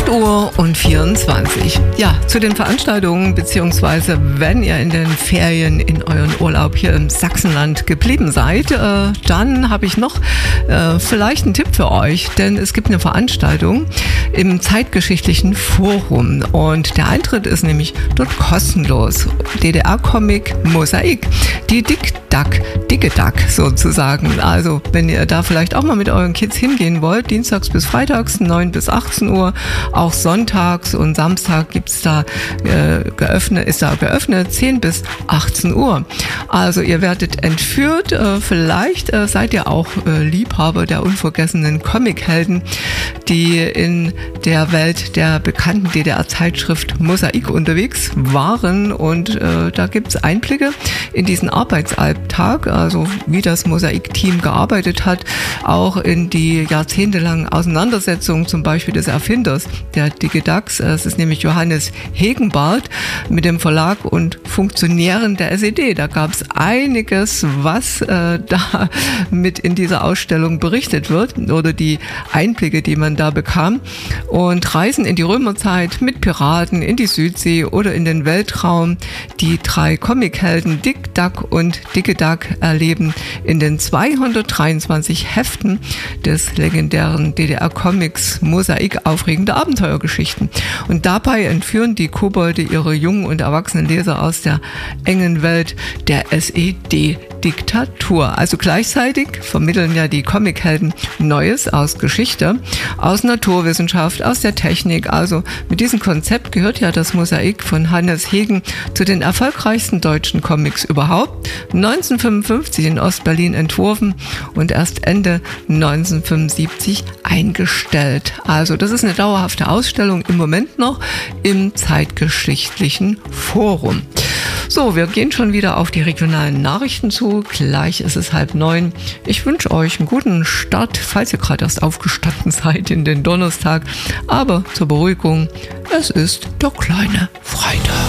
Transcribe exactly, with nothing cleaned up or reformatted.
acht Uhr und vierundzwanzig. Ja, zu den Veranstaltungen, beziehungsweise wenn ihr in den Ferien in euren Urlaub hier im Sachsenland geblieben seid, äh, dann habe ich noch äh, vielleicht einen Tipp für euch, denn es gibt eine Veranstaltung im Zeitgeschichtlichen Forum und der Eintritt ist nämlich dort kostenlos. D D R-Comic Mosaik, die Dick-Dack, Dicke-Dack sozusagen. Also wenn ihr da vielleicht auch mal mit euren Kids hingehen wollt, dienstags bis freitags, neun bis achtzehn Uhr, auch sonntags und Samstag gibt's da äh, geöffnet, ist da geöffnet, zehn bis achtzehn Uhr. Also ihr werdet entführt, äh, vielleicht äh, seid ihr auch äh, Liebhaber der unvergessenen Comichelden, die in der Welt der bekannten D D R-Zeitschrift Mosaik unterwegs waren und äh, da gibt's Einblicke in diesen Arbeitsalltag, also wie das Mosaik-Team gearbeitet hat, auch in die jahrzehntelangen Auseinandersetzungen zum Beispiel des Erfinders der Digidax. Es ist nämlich Johannes Hegenbarth mit dem Verlag und Funktionären der S E D. Da gab es einiges, was äh, da mit in dieser Ausstellung berichtet wird oder die Einblicke, die man da bekam. Und Reisen in die Römerzeit mit Piraten in die Südsee oder in den Weltraum. Die drei Comichelden Dick, Duck und Dicke Duck erleben in den zweihundertdreiundzwanzig Heften des legendären D D R-Comics Mosaik aufregende Abenteuergeschichten. Und dabei entführen die Kobolde ihre jungen und erwachsenen Leser aus der engen Welt der S E D-Diktatur. Also gleichzeitig vermitteln ja die Comichelden Neues aus Geschichte, aus Naturwissenschaft, aus der Technik. Also mit diesem Konzept gehört ja das Mosaik von Hannes Hegen zu den erfolgreichsten deutschen Comics überhaupt. neunzehnhundertfünfundfünfzig in Ostberlin entworfen und erst Ende neunzehnhundertfünfundsiebzig eingestellt. Also das ist eine dauerhafte Ausstellung im Moment noch im Zeitgeschichtlichen Forum. So, wir gehen schon wieder auf die regionalen Nachrichten zu. Gleich ist es halb neun. Ich wünsche euch einen guten Start, falls ihr gerade erst aufgestanden seid in den Donnerstag. Aber zur Beruhigung, es ist der kleine Freitag.